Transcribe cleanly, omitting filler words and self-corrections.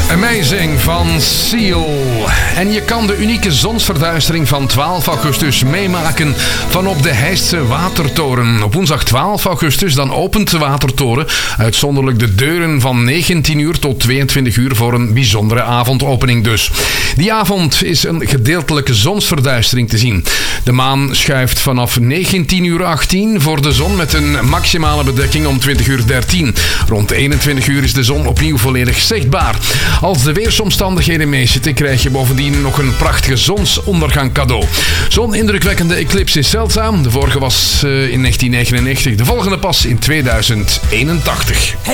Amazing van Seal. En je kan de unieke zonsverduistering van 12 augustus meemaken van op de Heistse Watertoren. Op woensdag 12 augustus dan opent de Watertoren uitzonderlijk de deuren van 19 uur tot 22 uur voor een bijzondere avondopening dus. Die avond is een gedeeltelijke zonsverduistering te zien. De maan schuift vanaf 19 uur 18 voor de zon met een maximale bedekking om 20 uur 13. Rond 21 uur is de zon opnieuw volledig zichtbaar. Als de weersomstandigheden meezitten, krijg je bovendien nog een prachtige zonsondergang cadeau. Zo'n indrukwekkende eclipse is zeldzaam. De vorige was in 1999, de volgende pas in 2081.